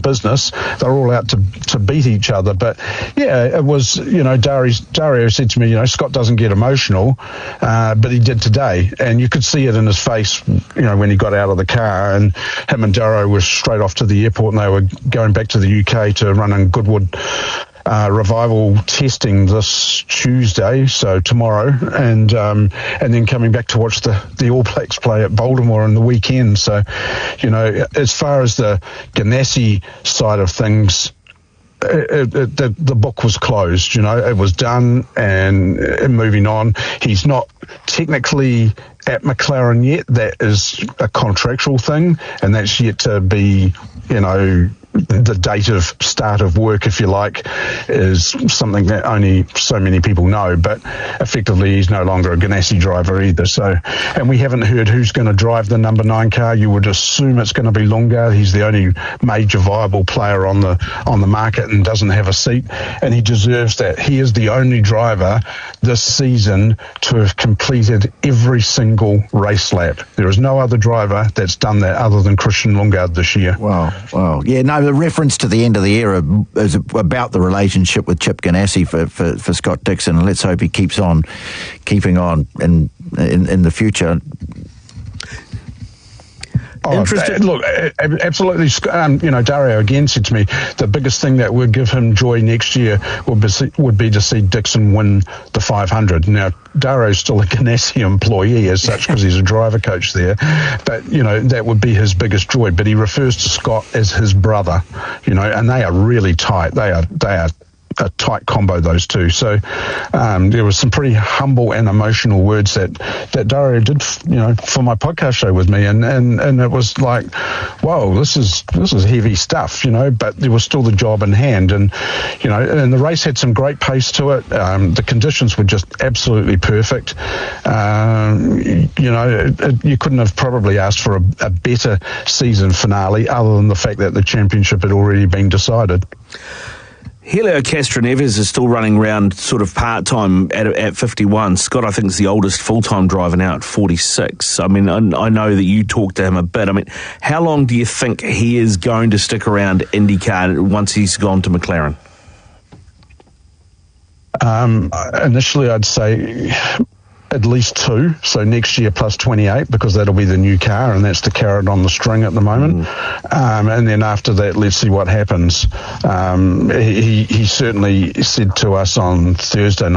business. They're all out to beat each other. But yeah, it was, Dario said to me, Scott doesn't get emotional, but he did today. And you could see it in his face, when he got out of the car, and him and Dario were straight off to the airport, and they were going back to the UK to run in Goodwood revival testing this Tuesday, so tomorrow, and then coming back to watch the All Blacks play at Baltimore on the weekend. So, as far as the Ganassi side of things, the book was closed. It was done, and moving on. He's not technically at McLaren yet. That is a contractual thing, and that's yet to be, the date of start of work, if you like, is something that only so many people know. But effectively, he's no longer a Ganassi driver either. So, and we haven't heard who's going to drive the number 9 car. You would assume it's going to be Lundgaard. He's the only major viable player on the market and doesn't have a seat, and he deserves that. He is the only driver this season to have completed every single race lap. There is no other driver that's done that other than Christian Lundgaard this year. Wow. Yeah, no, the reference to the end of the era is about the relationship with Chip Ganassi for Scott Dixon, and let's hope he keeps on keeping on in the future. Look, absolutely. Dario again said to me the biggest thing that would give him joy next year would be to see Dixon win the 500. Now, Dario's still a Ganassi employee as such because he's a driver coach there, but that would be his biggest joy. But he refers to Scott as his brother, and they are really tight. They are a tight combo, those two. So there was some pretty humble and emotional words that Dario did, for my podcast show with me, and it was like, whoa, this is heavy stuff, but there was still the job in hand, and and the race had some great pace to it. The conditions were just absolutely perfect. You couldn't have probably asked for a better season finale other than the fact that the championship had already been decided. Helio Castroneves is still running around sort of part-time at 51. Scott, I think, is the oldest full-time driver now at 46. I mean, I know that you talked to him a bit. I mean, how long do you think he is going to stick around IndyCar once he's gone to McLaren? Initially, I'd say at least 2, so next year plus 28, because that'll be the new car, and that's the carrot on the string at the moment. And then after that, let's see what happens. He certainly said to us on Thursday